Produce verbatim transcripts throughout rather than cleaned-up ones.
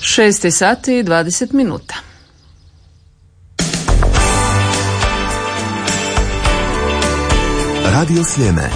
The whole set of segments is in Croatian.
šest sati i dvadeset minuta. Radio Sljeme.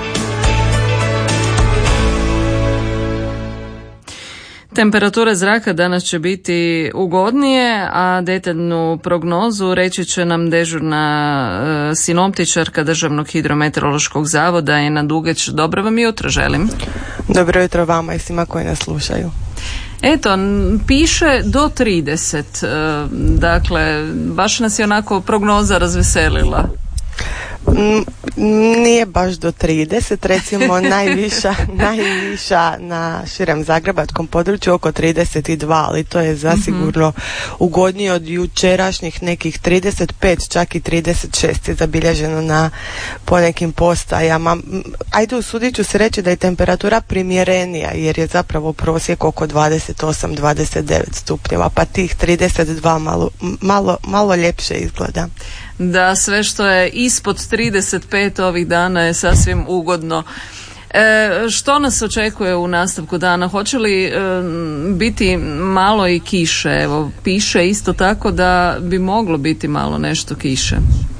Temperatura zraka danas će biti ugodnije, a detaljnu prognozu reći će nam dežurna e, sinoptičarka Državnog hidrometeorološkog zavoda Ena Dugeć. Dobro vam jutro želim. Dobro jutro vama i svima koji nas slušaju. Eto, piše do trideset, e, dakle, baš nas je onako prognoza razveselila. Nije baš do trideset, recimo najviša, najviša na širem zagrebačkom području oko trideset dva, ali to je zasigurno mm-hmm. ugodnije od jučerašnjih nekih trideset pet, čak i trideset šest je zabilježeno na ponekim postajama. Ajde, usudit ću se reći da je temperatura primjerenija, jer je zapravo prosjek oko dvadeset osam dvadeset devet stupnjeva, pa tih trideset dva malo, malo, malo ljepše izgleda. Da, sve što je ispod trideset pet ovih dana je sasvim ugodno. E, što nas očekuje u nastavku dana? Hoće li e, biti malo i kiše? Evo, piše isto tako da bi moglo biti malo nešto kiše.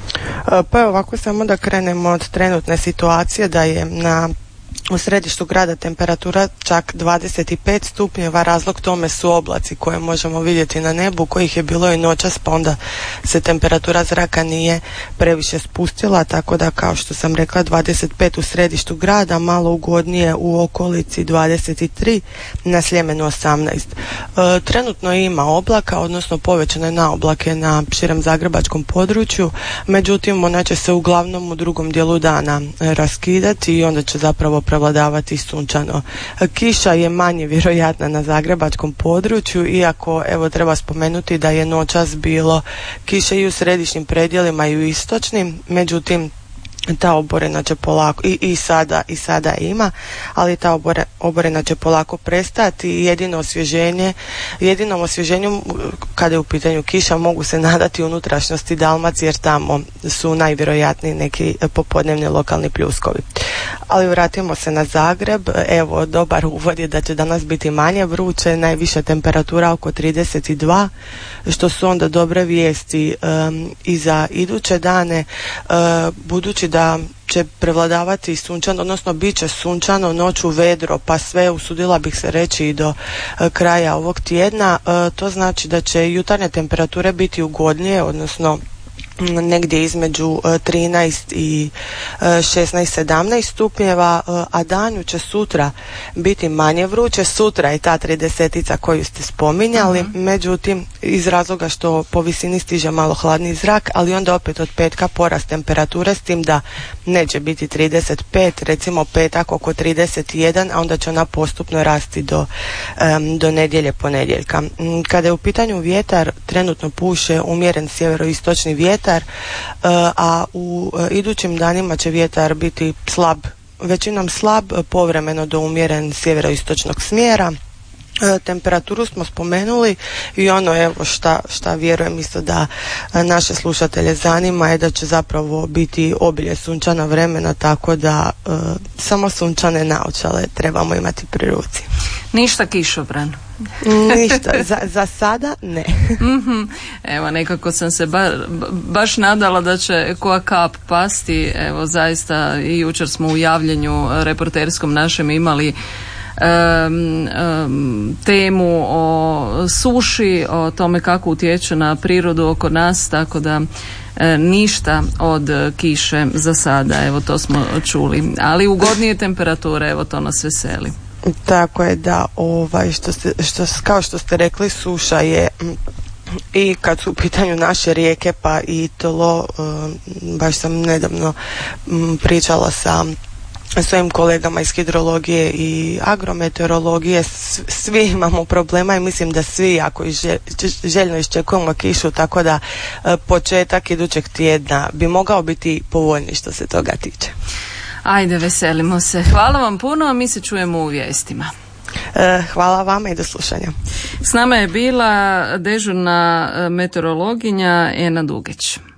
Pa evo, ovako samo da krenemo od trenutne situacije, da je na u središtu grada temperatura čak dvadeset pet stupnjeva, razlog tome su oblaci koje možemo vidjeti na nebu, kojih je bilo i noćas, pa onda se temperatura zraka nije previše spustila, tako da kao što sam rekla dvadeset pet u središtu grada, malo ugodnije u okolici dvadeset tri, na Sljemenu osamnaest. E, trenutno ima oblaka, odnosno povećane naoblake na širem zagrebačkom području, međutim ona će se uglavnom u drugom dijelu dana raskidati i onda će zapravo prevladavati sunčano. Kiša je manje vjerojatna na zagrebačkom području, iako evo treba spomenuti da je noćas bilo kiše i u središnjim predjelima i u istočnim, međutim ta oborena će polako i, i sada i sada ima, ali ta obore, oborena će polako prestati i jedino osvježenje, jedinom osvježenju kada je u pitanju kiša mogu se nadati unutrašnjosti Dalmacije, jer tamo su najvjerojatniji neki popodnevni lokalni pljuskovi. Ali vratimo se na Zagreb. Evo, dobar uvod je da će danas biti manje vruće, najviša temperatura oko trideset dva, što su onda dobre vijesti um, i za iduće dane, uh, budući da će prevladavati sunčano, odnosno bit će sunčano, noću vedro, pa sve, usudila bih se reći, i do uh, kraja ovog tjedna. Uh, to znači da će jutarnje temperature biti ugodnije, odnosno negdje između trinaest i šesnaest sedamnaest stupnjeva, a danju će sutra biti manje vruće. Sutra je ta tridesetica koju ste spominjali, uh-huh. međutim iz razloga što po visini stiže malo hladni zrak, ali onda opet od petka porast temperature, s tim da neće biti trideset pet, recimo petak oko trideset jedan, a onda će ona postupno rasti do, um, do nedjelje, ponedjeljka. Kada je u pitanju vjetar, trenutno puše umjeren sjeveroistočni vjetar, a u idućim danima će vjetar biti slab, većinom slab, povremeno do umjeren sjeveroistočnog smjera. Temperaturu smo spomenuli i ono evo šta, šta vjerujem isto da naše slušatelje zanima je da će zapravo biti obilje sunčana vremena, tako da e, samo sunčane naočale trebamo imati pri ruci. Ništa kišobran. Ništa, za, za sada ne. Mm-hmm. Evo, nekako sam se ba, baš nadala da će koja kap pasti. Evo, zaista i jučer smo u javljanju reporterskom našem imali Um, um, temu o suši, o tome kako utječe na prirodu oko nas, tako da e, ništa od kiše za sada, evo to smo čuli, ali ugodnije temperature, evo to nas veseli. Tako je, da, ovaj, što ste, što, kao što ste rekli, suša je i kad su u pitanju naše rijeke, pa i tlo, um, baš sam nedavno um, pričala sa svojim kolegama iz hidrologije i agrometeorologije, svi imamo problema i mislim da svi jako željno iščekujemo kišu, tako da početak idućeg tjedna bi mogao biti povoljniji što se toga tiče. Ajde, veselimo se. Hvala vam puno, a mi se čujemo u vijestima. Hvala vama i do slušanja. S nama je bila dežurna meteorologinja Ena Dugeć.